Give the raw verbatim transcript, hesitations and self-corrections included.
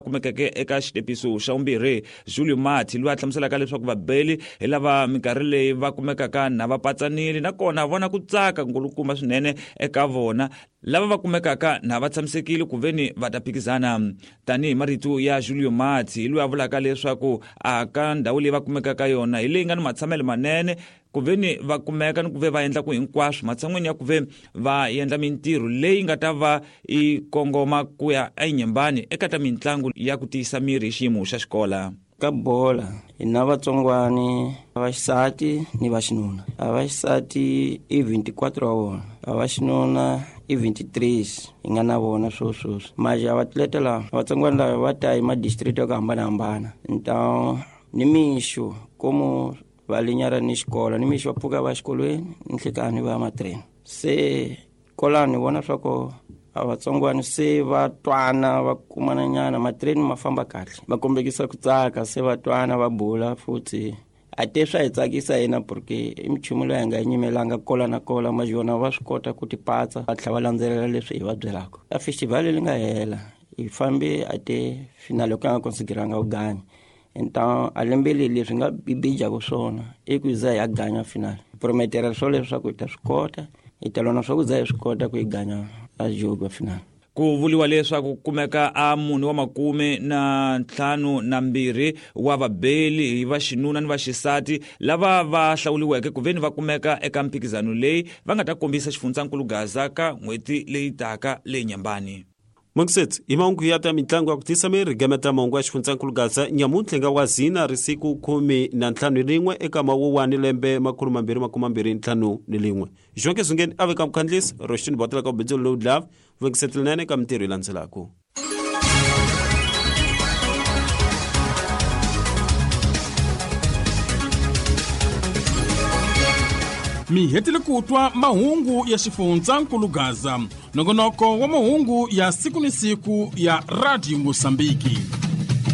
kumekeke eka xitepiso xa vumbirhi Julio Mati loyi a hlamuselaka leswaku vabeli hi lava minkarhi leyi va kumekaka na va patsanile nakona vona ku tsaka nkulukumba swinene eka vona lava va kumekaka na va tshamisekile ku veni va ta phikizana. Tanihi marito ya Julio Mati loyi a vulaka leswaku a ka ndhawu leyi va kumekaka yona hi leyi nga ni matshamelo manene ku veni va kumeka ni ku ve va endla ku hinkwaswo matshan'weni ya ku ve va endla mintirho leyi nga ta va i kongoma ku ya enyembani eka ta mitlangu ya ku tiyisa miri hi xiyimo xa xikola. Ka bola hi na vatsongwani va xisati ni va xinuna. Va xisati i twenty-four wa vona, va xinuna i twenty-three hi nga na vona swo swo maja vatleta lava vatsongwani lava va ta hi madistrict yo hambanahambana nta ni mixo como va linyara ni xikola ni mixo va pfuka va xikolweni nhlekani va matreni se kolani vona swa ko avatsongwani se va twana va kumana nyana matreni ma famba kahle va kombekisa ku tsaka se va twana va bula futhi ate swa hi tsakisa hina porque i michumu leyi nga nyimelanga kola na kola majona va swi kota ku tipatsa va tlhela va landzelela leswi hi va byelaka. A festival leyi nga hela hi fambe ate finale ka nga konsideranga uganya então a lembele leswi nga bibija ku swona i ku za ya ganya finale prometera swo leswaku hi ta swi kota hi ta lona swa ku za hi swi kota ku hi ganya a jogo finale. Ku vuliwa leswaku kumeka a munhu wa makume na ntlhanu na mbirhi wa vabeli hi va xinuna ni va xisati lava va hlawuliweke ku veni va kumeka eka mphikizano leyi va nga ta kombisa xifundzankulu Gaza ka n'hweti leyi taka leyi nyambani. Mongset i mahungu ya ta mitlangu ya ku tisa miri gemeta mahungu ya xifundzankulu Gaza nyamuntlha nga wa zina risiku kumi na ntlhanu ni rin'we eka mawuwani lembe makhulu mambirhi makumi mambirhi ntlhanu ni rin'we. Jonke Zungeni ave ka mukhandlisi Roshini Botela ka Bedzelo Load Love vengisetelene ka mintirho yi landzelaka. Mi hetile kutwa mahungu ya xifundzankulu Gaza, nongonoko wa mahungu ya siku ni siku ya Radio Mosambiki.